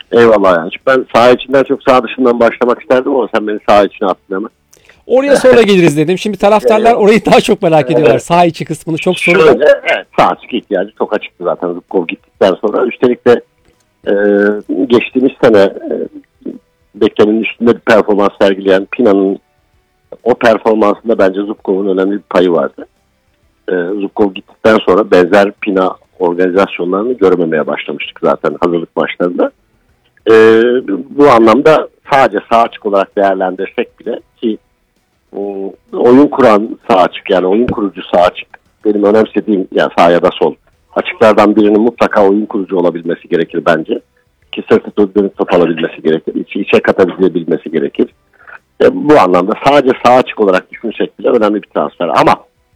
Eyvallah yani. Ben saha içinden çok saha dışından başlamak isterdim ama sen beni saha içine attın hemen. Oraya sonra geliriz dedim. Şimdi taraftarlar orayı daha çok merak ediyorlar. Saha içi kısmını çok soruyorlar. Şöyle, evet, saha içi ihtiyacı çok açıktı zaten Zubkov gittikten sonra. Üstelik de geçtiğimiz sene beklenenin üstünde bir performans sergileyen Pina'nın o performansında bence Zubkov'un önemli bir payı vardı. Zubkov gittikten sonra benzer Pina organizasyonlarını görmemeye başlamıştık zaten hazırlık maçlarında. Bu anlamda sadece sağ açık olarak değerlendirsek bile ki oyun kuran sağ açık yani oyun kurucu sağ açık benim önemsediğim yani sağ ya da sol açıklardan birinin mutlaka oyun kurucu olabilmesi gerekir bence. Ki sırtı dönüp top alabilmesi gerekir. İçe katabilmesi gerekir. Bu anlamda sadece sağ açık olarak düşünsek bile önemli bir transfer. Ama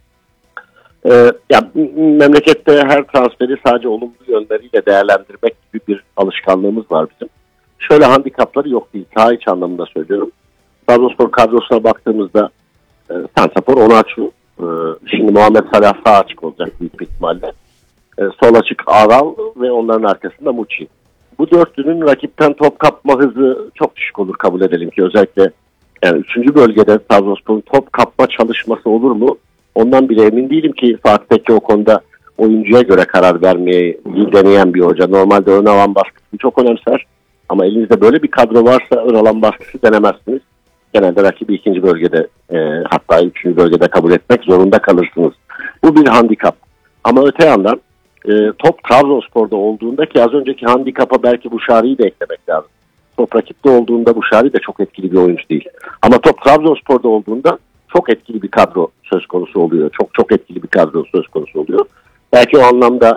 ya memlekette her transferi sadece olumlu yönleriyle değerlendirmek gibi bir alışkanlığımız var bizim. Şöyle handikapları yok değil. Sağ iç anlamında söylüyorum. Trabzonspor kadrosuna baktığımızda santrafor Onaçu. Şimdi Muhammed Salah sağ açık olacak büyük bir ihtimalle. Sol açık Aral ve onların arkasında Muçi. Bu dörtlünün rakipten top kapma hızı çok düşük olur kabul edelim ki özellikle yani 3. bölgede Trabzonspor'un top kapma çalışması olur mu? Ondan bile emin değilim ki Fatih Tekke o konuda oyuncuya göre karar vermeyi deneyen bir hoca. Normalde ön alan baskısını çok önemser. Ama elinizde böyle bir kadro varsa ön alan baskısı denemezsiniz. Genelde rakibi 2. bölgede hatta 3. bölgede kabul etmek zorunda kalırsınız. Bu bir handikap. Ama öte yandan top Trabzonspor'da olduğunda ki az önceki handikapa belki Buşari'yi de eklemek lazım. Top rakipte olduğunda Buşari de çok etkili bir oyuncu değil. Ama top Trabzonspor'da olduğunda çok etkili bir kadro söz konusu oluyor. Çok etkili bir kadro söz konusu oluyor. Belki o anlamda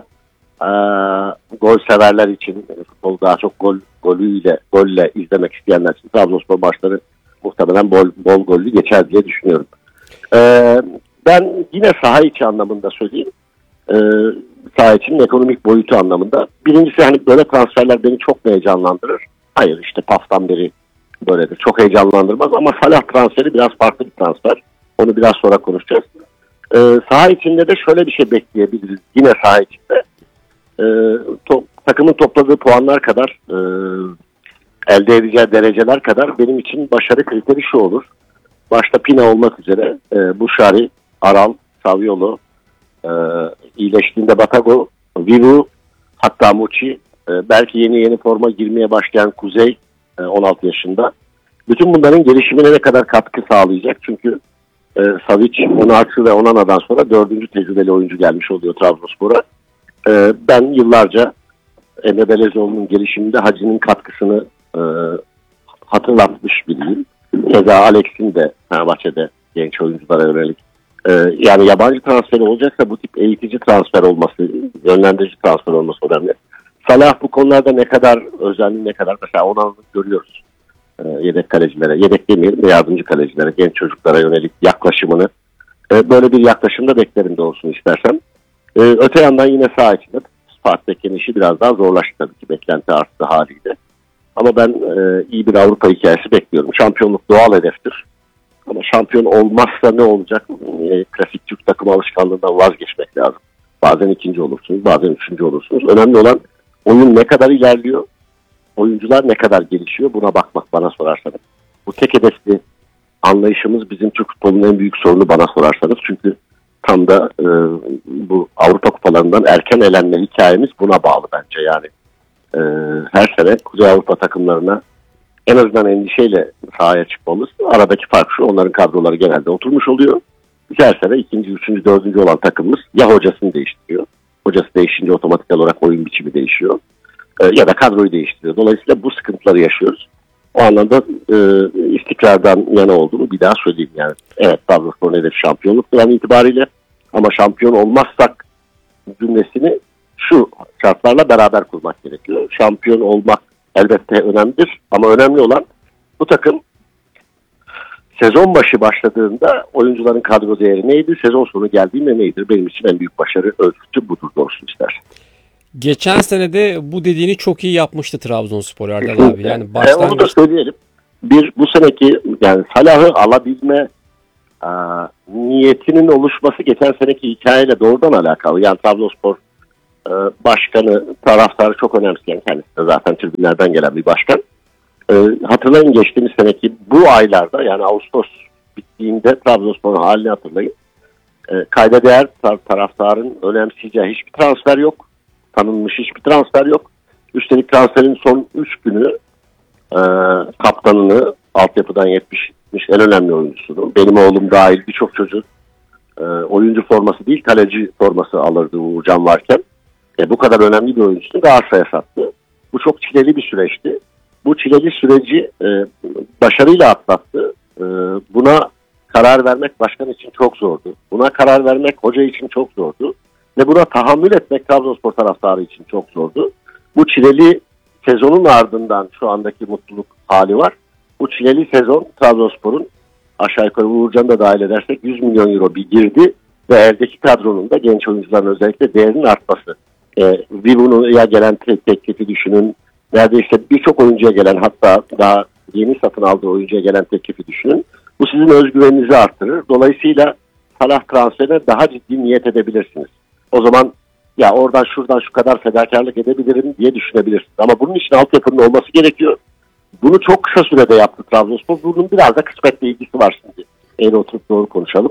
gol severler için futbolu daha çok golle izlemek isteyenler için Trabzonspor maçları muhtemelen bol gollü geçer diye düşünüyorum. Ben yine saha içi anlamında söyleyeyim. Saha içinin ekonomik boyutu anlamında. Birincisi hani böyle transferler beni çok heyecanlandırır. Hayır işte PAF'tan beri böyledir. Çok heyecanlandırmaz ama Salah transferi biraz farklı bir transfer. Onu biraz sonra konuşacağız. Saha içinde de şöyle bir şey bekleyebiliriz. Yine saha içinde. Takımın topladığı puanlar kadar elde edeceği dereceler kadar benim için başarı kriteri şu olur. Başta Pina olmak üzere Buşari, Aral, Saviolo, iyileştiğinde Batago, Viru, hatta Muçi, belki yeni forma girmeye başlayan Kuzey 16 yaşında. Bütün bunların gelişimine ne kadar katkı sağlayacak? Çünkü Savic, Onaçu ve Onana'dan sonra 4. tecrübeli oyuncu gelmiş oluyor Trabzonspor'a. Ben yıllarca Emre Belezoğlu'nun gelişiminde Hacı'nın katkısını hatırlatmış biriyim. Keza Alex'in de Fenerbahçe'de genç oyunculara yönelik. Yani yabancı transferi olacaksa bu tip eğitici transfer olması, yönlendirici transfer olması önemli. Salah bu konularda ne kadar özenli, ne kadar mesela Onana'nı görüyoruz. Yedek kalecilere, yedek demeyelim de yardımcı kalecilere, genç çocuklara yönelik yaklaşımını. Böyle bir yaklaşımda beklerim doğrusunu istersem. Öte yandan yine saha içinde Fatih Tekke'nin işi biraz daha zorlaştı tabii ki beklenti arttı haliyle. Ama ben iyi bir Avrupa hikayesi bekliyorum. Şampiyonluk doğal hedeftir. Ama şampiyon olmazsa ne olacak? Klasik Türk takım alışkanlığından vazgeçmek lazım. Bazen ikinci olursunuz, bazen üçüncü olursunuz. Önemli olan oyun ne kadar ilerliyor, oyuncular ne kadar gelişiyor buna bakmak bana sorarsanız. Bu tek hedefli anlayışımız bizim Türk futbolunun en büyük sorunu bana sorarsanız. Çünkü tam da bu Avrupa kupalarından erken elenme hikayemiz buna bağlı bence yani. Her sene Kuzey Avrupa takımlarına en azından endişeyle sahaya çıkmamız. Aradaki fark şu, onların kadroları genelde oturmuş oluyor. Her sene 2., 3., 4. olan takımımız ya hocasını değiştiriyor. Hocası değişince otomatik olarak oyun biçimi değişiyor. Ya da kadroyu değiştiriyor. Dolayısıyla bu sıkıntıları yaşıyoruz. O anlamda istikrardan yana olduğunu bir daha söyleyeyim yani. Evet, Trabzonspor'un hedefi şampiyonluktu an itibariyle. Ama şampiyon olmazsak cümlesini şu şartlarla beraber kurmak gerekiyor. Şampiyon olmak elbette önemlidir ama önemli olan bu takım sezon başı başladığında oyuncuların kadro değeri neydi, sezon sonu geldiğinde neydi? Benim için en büyük başarı ölçütü budur doğrusu istersen. Geçen sene de bu dediğini çok iyi yapmıştı Trabzonspor Erdal abi. Yani onu da söyleyelim. Bu seneki yani Salah'ı alabilme niyetinin oluşması geçen seneki hikayeyle doğrudan alakalı. Yani Trabzonspor başkanı, taraftarı çok önemseyen, kendisi de zaten tribünlerden gelen bir başkan. Hatırlayın geçtiğimiz seneki bu aylarda, yani Ağustos bittiğinde Trabzonspor'un halini hatırlayın. Kayda değer taraftarın önemseyeceği hiçbir transfer yok. Tanınmış hiçbir transfer yok. Üstelik transferin son 3 günü kaptanını, altyapıdan yetişmiş en önemli oyuncusunu, benim oğlum dahil birçok çocuk oyuncu forması değil kaleci forması alırdı Uğurcan varken. Bu kadar önemli bir oyuncusunu Galatasaray'a sattı. Bu çok çileli bir süreçti. Bu çileli süreci başarıyla atlattı. Buna karar vermek başkan için çok zordu. Buna karar vermek hoca için çok zordu. Ve buna tahammül etmek Trabzonspor taraftarı için çok zordu. Bu çileli sezonun ardından şu andaki mutluluk hali var. Bu çileli sezon Trabzonspor'un aşağı yukarı Uğurcan'ı da dahil edersek 100 milyon euro bir girdi ve eldeki kadronun da genç oyuncuların özellikle değerinin artması. Vivo'ya gelen teklifi düşünün. Neredeyse birçok oyuncuya gelen, hatta daha yeni satın aldığı oyuncuya gelen teklifi düşünün. Bu sizin özgüveninizi arttırır. Dolayısıyla Salah transferine daha ciddi niyet edebilirsiniz. O zaman ya oradan şuradan şu kadar fedakarlık edebilirim diye düşünebilirsiniz. Ama bunun için altyapının olması gerekiyor. Bunu çok kısa sürede yaptı Trabzonspor. Bunun biraz da kısmetle ilgisi var şimdi. Eğri oturup doğru konuşalım.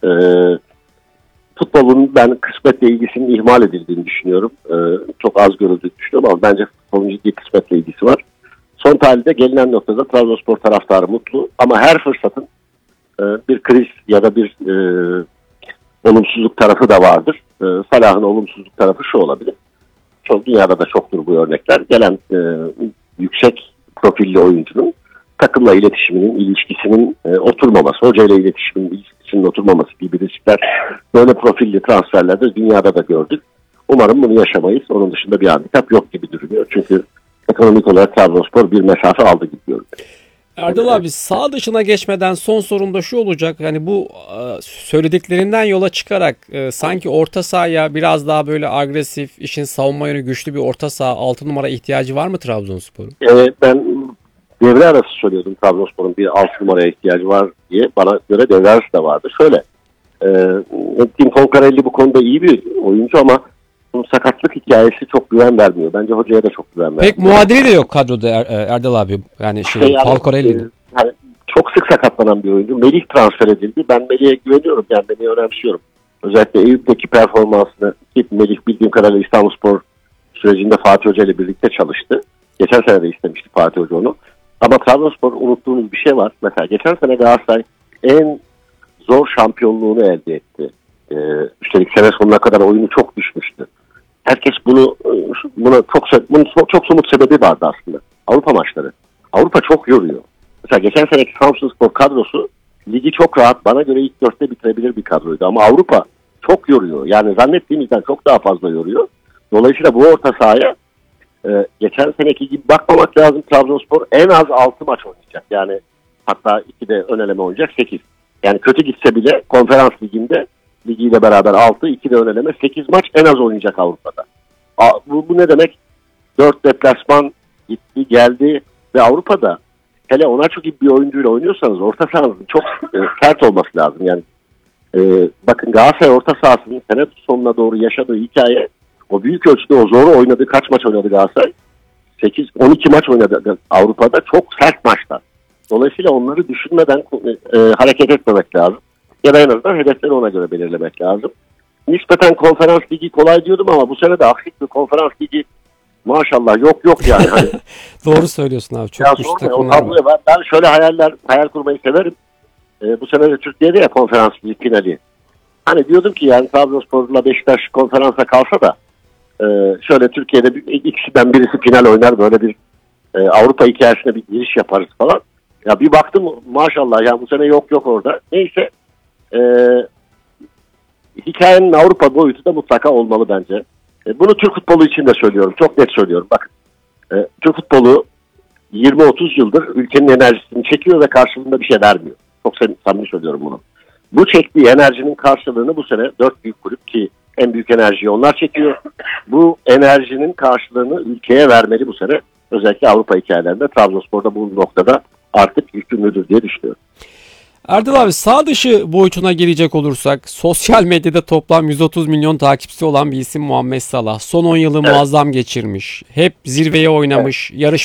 Futbolun ben kısmetle ilgisinin ihmal edildiğini düşünüyorum. Çok az görüldüğünü düşünüyorum ama bence futbolun ciddi kısmetle ilgisi var. Son tahlilde gelinen noktada Trabzonspor taraftarı mutlu ama her fırsatın bir kriz ya da bir olumsuzluk tarafı da vardır. Salah'ın olumsuzluk tarafı şu olabilir. Çok dünyada da çoktur bu örnekler. Gelen yüksek profilli oyuncunun takımla iletişiminin, ilişkisinin oturmaması, hocayla iletişiminin, ilişkisinin oturmaması gibi riskler böyle profilli transferlerde dünyada da gördük. Umarım bunu yaşamayız. Onun dışında bir handikap yok gibi duruyor. Çünkü ekonomik olarak Trabzonspor bir mesafe aldı gibi görünüyor. Erdal abi, sağ dışına geçmeden son sorum da şu olacak. Hani bu söylediklerinden yola çıkarak sanki orta sahaya biraz daha böyle agresif, işin savunma yönü güçlü bir orta saha 6 numara ihtiyacı var mı Trabzonspor'un? Ben devre arası söylüyordum, Trabzonspor'un bir 6 numaraya ihtiyacı var diye. Bana göre devre arası da vardı. Şöyle, Tim Concarelli bu konuda iyi bir oyuncu ama sakatlık hikayesi çok güven vermiyor. Bence hocaya da çok güven vermiyor. Pek muadili de yok kadroda Erdal abi. Yani Falcorelli'nin. Yani çok sık sakatlanan bir oyuncu. Melih transfer edildi. Ben Melih'e güveniyorum. Yani Melih'i önemsiyorum. Özellikle Eyüp'teki performansını, ki Melih bildiğim kadarıyla İstanbulspor sürecinde Fatih Hoca ile birlikte çalıştı. Geçen sene de istemişti Fatih Hoca onu. Ama Trabzonspor unuttuğunuz bir şey var. Mesela geçen sene Galatasaray en zor şampiyonluğunu elde etti. Üstelik sene sonuna kadar oyunu çok düşmüştü. Herkes buna çok somut sebebi vardı aslında. Avrupa maçları. Avrupa çok yoruyor. Mesela geçen seneki Samsunspor kadrosu ligi çok rahat, bana göre ilk 4'te bitirebilir bir kadroydu. Ama Avrupa çok yoruyor. Yani zannettiğimizden çok daha fazla yoruyor. Dolayısıyla bu orta sahaya geçen seneki gibi bakmamak lazım. Trabzonspor en az 6 maç oynayacak. Yani hatta 2'de ön eleme oynayacak, 8. Yani kötü gitse bile konferans liginde ligiyle beraber 6, 2'de ön eleme, 8 maç en az oynayacak Avrupa'da. Bu ne demek? 4 deplasman gitti geldi ve Avrupa'da hele Onaçu gibi bir oyuncuyla oynuyorsanız orta sahanızın çok sert olması lazım. Yani bakın Galatasaray orta sahasının sene sonuna doğru yaşadığı hikaye, o büyük ölçüde o zoru oynadığı, kaç maç oynadı Galatasaray? 8-12 maç oynadı Avrupa'da, çok sert maçlar. Dolayısıyla onları düşünmeden hareket etmemek lazım. Ya da en azından hedefleri ona göre belirlemek lazım. Nispeten konferans ligi kolay diyordum ama bu sene de aksik bir konferans ligi maşallah yok yani. Hani, doğru söylüyorsun abi. Çok güçlü takımlar var. Ben şöyle hayal kurmayı severim. Bu sene de Türkiye'de ya konferans ligi finali. Hani diyordum ki yani Trabzonspor'la Beşiktaş konferansa kalsa da şöyle Türkiye'de ikisinden birisi final oynar, böyle bir Avrupa hikayesine bir giriş yaparız falan. Ya bir baktım maşallah ya bu sene yok orada. Neyse, hikayenin Avrupa boyutu da mutlaka olmalı bence. Bunu Türk futbolu için de söylüyorum. Çok net söylüyorum. Bakın, Türk futbolu 20-30 yıldır ülkenin enerjisini çekiyor ve karşılığında bir şey vermiyor. Çok samimi söylüyorum bunu. Bu çektiği enerjinin karşılığını bu sene 4 büyük kulüp, ki en büyük enerjiyi onlar çekiyor. Bu enerjinin karşılığını ülkeye vermeli bu sene. Özellikle Avrupa hikayelerinde Trabzonspor'da bu noktada artık yükümlüdür diye düşünüyorum. Erdal abi, sağ dışı boyutuna gelecek olursak sosyal medyada toplam 130 milyon takipçisi olan bir isim Muhammed Salah. Son 10 yılı Evet. muazzam geçirmiş. Hep zirveye oynamış.